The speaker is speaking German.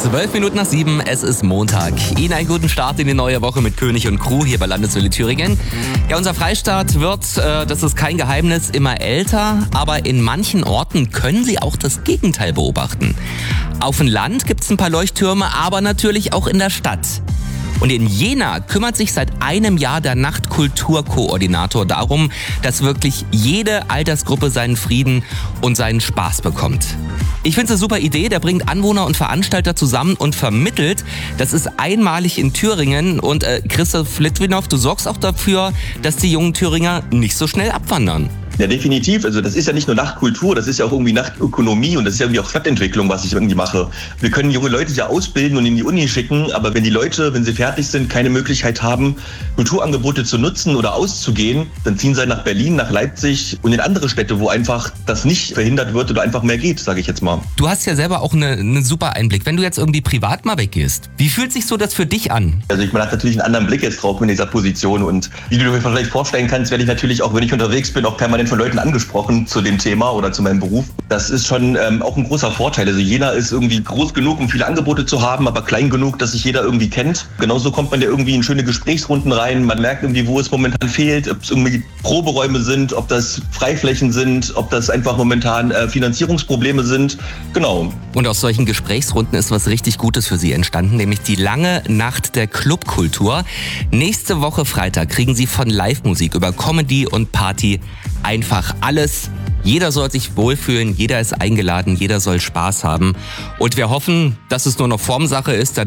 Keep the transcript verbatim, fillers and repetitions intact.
Zwölf Minuten nach sieben, es ist Montag. Ihnen einen guten Start in die neue Woche mit König und Crew hier bei Landeswelle Thüringen. Ja, unser Freistaat wird, äh, das ist kein Geheimnis, immer älter, aber in manchen Orten können Sie auch das Gegenteil beobachten. Auf dem Land gibt es ein paar Leuchttürme, aber natürlich auch in der Stadt. Und in Jena kümmert sich seit einem Jahr der Nachtkulturkoordinator darum, dass wirklich jede Altersgruppe seinen Frieden und seinen Spaß bekommt. Ich finde es eine super Idee, der bringt Anwohner und Veranstalter zusammen und vermittelt. Das ist einmalig in Thüringen und äh, Christoph Litwinow, du sorgst auch dafür, dass die jungen Thüringer nicht so schnell abwandern. Ja, definitiv. Also das ist ja nicht nur Nachtkultur, das ist ja auch irgendwie Nachtökonomie und das ist ja irgendwie auch Stadtentwicklung, was ich irgendwie mache. Wir können junge Leute ja ausbilden und in die Uni schicken, aber wenn die Leute, wenn sie fertig sind, keine Möglichkeit haben, Kulturangebote zu nutzen oder auszugehen, dann ziehen sie halt nach Berlin, nach Leipzig und in andere Städte, wo einfach das nicht verhindert wird oder einfach mehr geht, sage ich jetzt mal. Du hast ja selber auch einen eine super Einblick. Wenn du jetzt irgendwie privat mal weggehst, wie fühlt sich so das für dich an? Also ich man hat natürlich einen anderen Blick jetzt drauf in dieser Position und wie du dir vielleicht vorstellen kannst, werde ich natürlich auch, wenn ich unterwegs bin, auch permanent von Leuten angesprochen zu dem Thema oder zu meinem Beruf. Das ist schon ähm, auch ein großer Vorteil. Also Jena ist irgendwie groß genug, um viele Angebote zu haben, aber klein genug, dass sich jeder irgendwie kennt. Genauso kommt man ja irgendwie in schöne Gesprächsrunden rein. Man merkt irgendwie, wo es momentan fehlt, ob es irgendwie Proberäume sind, ob das Freiflächen sind, ob das einfach momentan äh, Finanzierungsprobleme sind. Genau. Und aus solchen Gesprächsrunden ist was richtig Gutes für Sie entstanden, nämlich die lange Nacht der Clubkultur. Nächste Woche Freitag kriegen Sie von Live-Musik über Comedy und Party einfach alles. Jeder soll sich wohlfühlen, jeder ist eingeladen, jeder soll Spaß haben. Und wir hoffen, dass es nur noch Formsache ist.